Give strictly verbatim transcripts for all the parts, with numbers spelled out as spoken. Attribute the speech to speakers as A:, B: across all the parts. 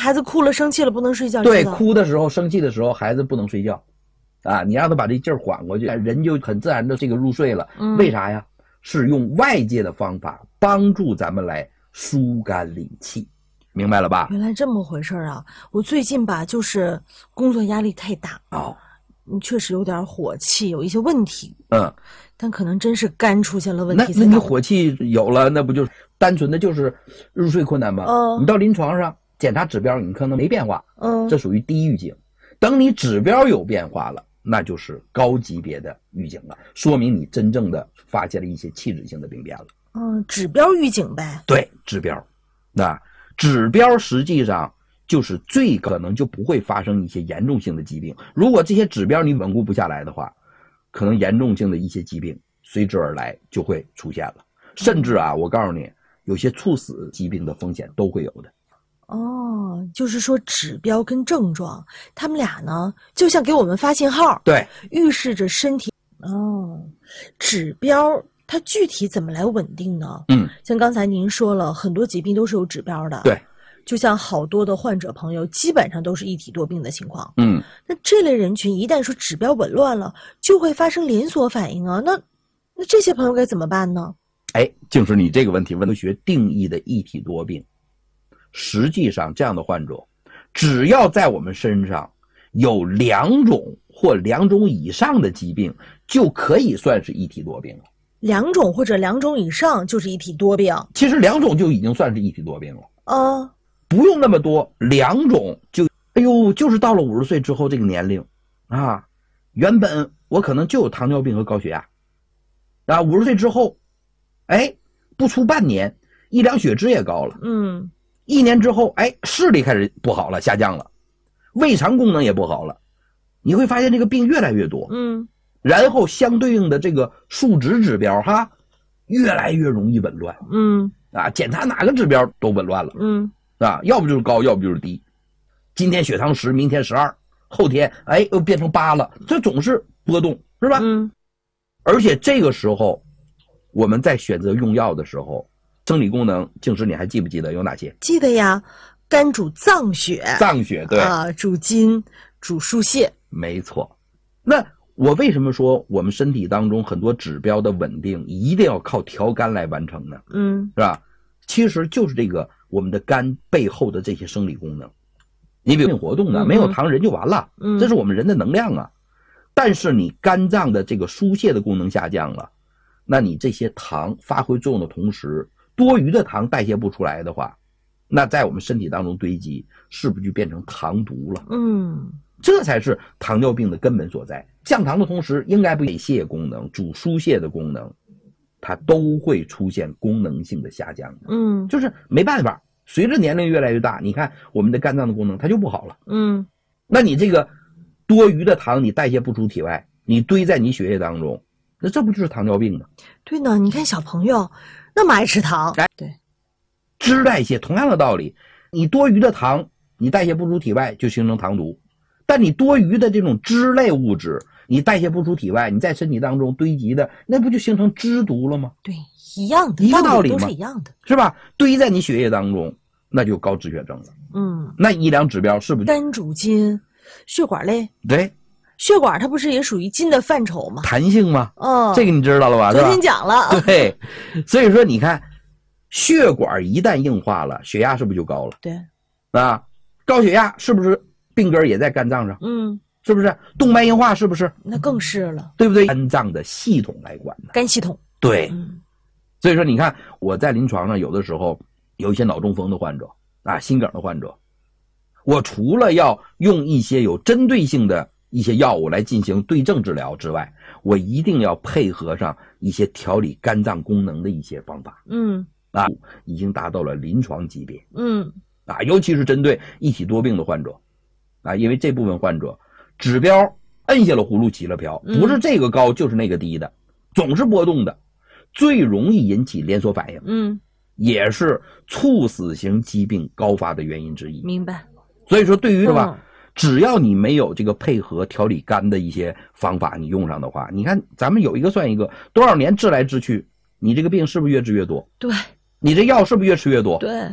A: 孩子哭了生气了不能睡觉。
B: 对，哭的时候生气的时候孩子不能睡觉啊，你让他把这劲儿缓过去，人就很自然的这个入睡了。嗯，为啥呀？是用外界的方法帮助咱们来疏肝理气，明白了吧？
A: 原来这么回事啊！我最近吧就是工作压力太大哦，确实有点火气，有一些问题。嗯，但可能真是肝出现了问题。
B: 那那你火气有了，那不就是单纯的就是入睡困难吗？嗯，你到临床上检查指标，你可能没变化，嗯，这属于低预警。等你指标有变化了，那就是高级别的预警了，说明你真正的发现了一些器质性的病变了。
A: 嗯，指标预警呗。
B: 对，指标，那指标实际上就是最可能就不会发生一些严重性的疾病。如果这些指标你稳固不下来的话，可能严重性的一些疾病随之而来就会出现了，甚至啊，我告诉你，有些猝死疾病的风险都会有的。
A: 哦，就是说指标跟症状，他们俩呢，就像给我们发信号，
B: 对，
A: 预示着身体。哦，指标它具体怎么来稳定呢？嗯，像刚才您说了，很多疾病都是有指标的。
B: 对，
A: 就像好多的患者朋友，基本上都是一体多病的情况。
B: 嗯，
A: 那这类人群一旦说指标紊乱了，就会发生连锁反应啊。那那这些朋友该怎么办呢？
B: 哎，就是你这个问题，文学定义的一体多病。实际上这样的患者只要在我们身上有两种或两种以上的疾病，就可以算是一体多病了。
A: 两种或者两种以上就是一体多病。
B: 其实两种就已经算是一体多病了
A: 啊，
B: 不用那么多，两种就哎呦，就是到了五十岁之后这个年龄啊，原本我可能就有糖尿病和高血压啊，五十岁之后哎，不出半年一量血脂也高了，
A: 嗯，
B: 一年之后哎，视力开始不好了，下降了，胃肠功能也不好了，你会发现这个病越来越多，
A: 嗯，
B: 然后相对应的这个数值指标哈越来越容易紊乱，
A: 嗯，
B: 啊，检查哪个指标都紊乱了，
A: 嗯，
B: 啊，要不就是高，要不就是低，今天血糖十，明天十二，后天哎又变成八了，这总是波动，是吧？
A: 嗯，
B: 而且这个时候我们在选择用药的时候，生理功能静时你还记不记得有哪些？
A: 记得呀，肝主脏血，
B: 脏血对
A: 啊，主筋，主疏泄，
B: 没错。那我为什么说我们身体当中很多指标的稳定一定要靠调肝来完成呢？
A: 嗯，
B: 是吧？其实就是这个我们的肝背后的这些生理功能。你比如活动呢，没有糖人就完了，
A: 嗯，
B: 这是我们人的能量啊。但是你肝脏的这个疏泄的功能下降了，那你这些糖发挥作用的同时，多余的糖代谢不出来的话，那在我们身体当中堆积，是不是就变成糖毒了？
A: 嗯，
B: 这才是糖尿病的根本所在。降糖的同时，应该不代谢功能、主疏泄的功能，它都会出现功能性的下降的。
A: 嗯，
B: 就是没办法，随着年龄越来越大，你看我们的肝脏的功能它就不好了。
A: 嗯，
B: 那你这个多余的糖你代谢不出体外，你堆在你血液当中，那这不就是糖尿病吗？
A: 对呢，你看小朋友那么爱吃糖，对，
B: 脂代谢同样的道理，你多余的糖你代谢不出体外就形成糖毒，但你多余的这种脂类物质你代谢不出体外，你在身体当中堆积的，那不就形成脂毒了吗？
A: 对，一样的，
B: 一个道理吗？
A: 都是一样的，
B: 是吧？堆在你血液当中，那就高脂血症了。
A: 嗯，
B: 那一量指标是不是
A: 肝主筋，血管类？
B: 对，
A: 血管它不是也属于筋的范畴吗？
B: 弹性吗？
A: 哦，
B: 这个你知道了吧？
A: 昨天讲了。
B: 对，所以说你看，血管一旦硬化了，血压是不是就高了？
A: 对，
B: 啊，高血压是不是病根也在肝脏上？
A: 嗯，
B: 是不是？动脉硬化是不是？
A: 那更是了，
B: 对不对？肝脏的系统来管的，
A: 肝系统。
B: 对，
A: 嗯，
B: 所以说你看我在临床上有的时候有一些脑中风的患者啊，心梗的患者，我除了要用一些有针对性的一些药物来进行对症治疗之外，我一定要配合上一些调理肝脏功能的一些方法。
A: 嗯，
B: 啊，已经达到了临床级别。
A: 嗯，
B: 啊，尤其是针对一体多病的患者，啊，因为这部分患者指标摁下了葫芦起了瓢，不是这个高就是那个低的，总是波动的，最容易引起连锁反应。
A: 嗯，也
B: 是猝死型疾病高发的原因之一。
A: 明白。
B: 所以说对于是吧、嗯、只要你没有这个配合调理肝的一些方法你用上的话，你看咱们有一个算一个，多少年治来治去，你这个病是不是越治越多？
A: 对，
B: 你这药是不是越吃越多？
A: 对，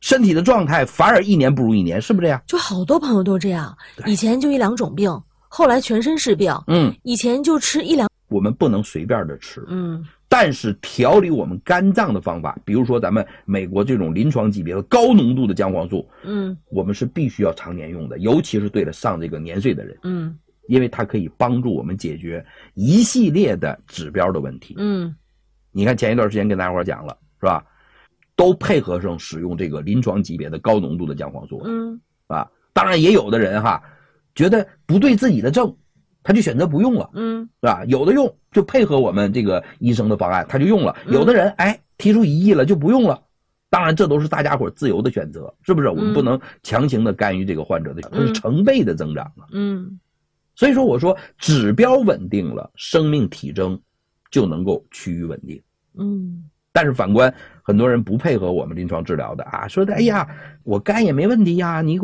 B: 身体的状态反而一年不如一年，是不是这样？
A: 就好多朋友都这样，以前就一两种病，后来全身是病。
B: 嗯，
A: 以前就吃一两，
B: 我们不能随便的吃。
A: 嗯，
B: 但是调理我们肝脏的方法，比如说咱们美国这种临床级别的高浓度的姜黄素，
A: 嗯，
B: 我们是必须要常年用的，尤其是对了上这个年岁的人，
A: 嗯，
B: 因为它可以帮助我们解决一系列的指标的问题。
A: 嗯，
B: 你看前一段时间跟大家伙讲了，是吧？都配合上使用这个临床级别的高浓度的姜黄素，
A: 嗯，
B: 啊，当然也有的人哈，觉得不对自己的症，他就选择不用了，
A: 嗯，
B: 是吧？有的用就配合我们这个医生的方案，他就用了；有的人哎提出异议了就不用了。当然，这都是大家伙自由的选择，是不是？我们不能强行的干预这个患者的，它是成倍的增长啊。
A: 嗯，
B: 所以说我说指标稳定了，生命体征就能够趋于稳定。
A: 嗯。
B: 但是反观很多人不配合我们临床治疗的啊，说的哎呀，我肝也没问题呀，你